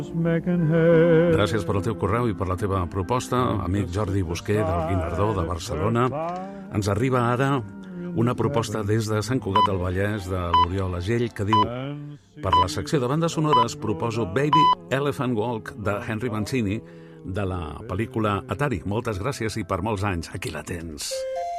Gràcies per el teu correu i per la teva proposta, amic Jordi Busquer del Guinardó de Barcelona. Ens arriba ara una proposta des de Sant Cugat del Vallès de l'Oriol Agell que diu: per la secció de bandes sonores proposo Baby Elephant Walk de Henry Mancini de la pel·lícula Atari. Moltes gràcies i per molts anys. Aquí la tens.